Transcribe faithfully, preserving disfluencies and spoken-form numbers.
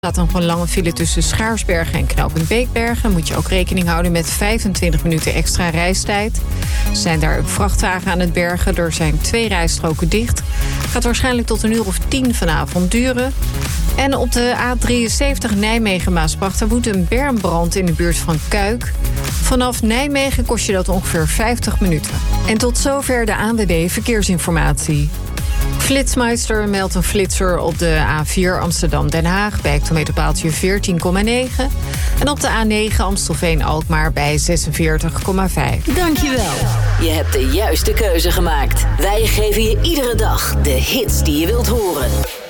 Er staat dan een lange file tussen Schaarsbergen en Knooppunt Beekbergen. Dan moet je ook rekening houden met vijfentwintig minuten extra reistijd. Er zijn daar vrachtwagen aan het bergen. Er zijn twee rijstroken dicht. Gaat waarschijnlijk tot een uur of tien vanavond duren. En op de A drieënzeventig Nijmegen-Maasbracht... daar woedt een bermbrand in de buurt van Kuik. Vanaf Nijmegen kost je dat ongeveer vijftig minuten. En tot zover de A N W B Verkeersinformatie. Flitsmeister meldt een flitser op de A vier Amsterdam-Den Haag... bij hectometerpaaltje veertien komma negen. En op de A negen Amstelveen-Alkmaar bij zesenveertig komma vijf. Dankjewel. Je hebt de juiste keuze gemaakt. Wij geven je iedere dag de hits die je wilt horen.